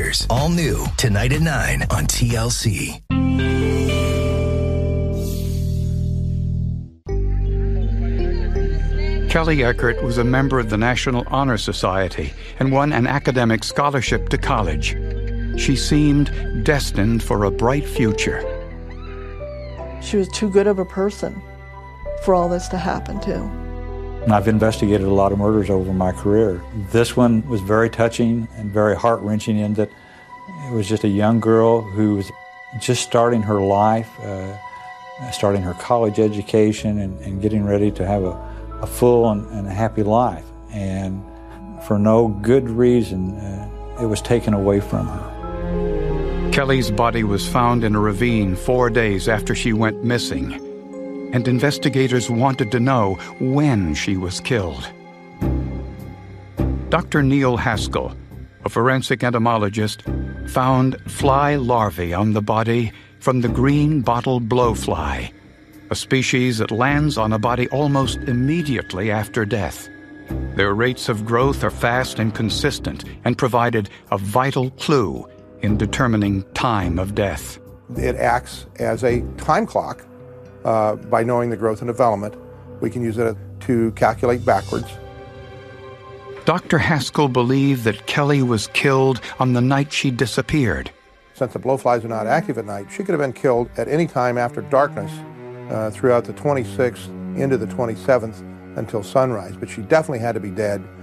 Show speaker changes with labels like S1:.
S1: Murders. All new tonight at 9 on TLC.
S2: Kelly Eckert was a member of the National Honor Society and won an academic scholarship to college. She seemed destined for a bright future.
S3: She was too good of a person for all this to happen to.
S4: I've investigated a lot of murders over my career. This one was very touching and very heart-wrenching in that it was just a young girl who was just starting her life, starting her college education and getting ready to have a full and a happy life. And for no good reason, it was taken away from her.
S2: Kelly's body was found in a ravine 4 days after she went missing, and investigators wanted to know when she was killed. Dr. Neil Haskell, a forensic entomologist, found fly larvae on the body from the green bottle blowfly, a species that lands on a body almost immediately after death. Their rates of growth are fast and consistent and provided a vital clue in determining time of death.
S5: It acts as a time clock. By knowing the growth and development, we can use it to calculate backwards.
S2: Dr. Haskell believed that Kelly was killed on the night she disappeared.
S5: Since the blowflies are not active at night, she could have been killed at any time after darkness throughout the 26th into the 27th until sunrise. But she definitely had to be dead